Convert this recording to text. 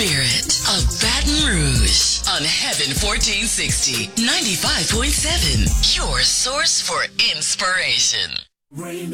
spirit of Baton Rouge on Heaven 1460, 95.7, your source for inspiration.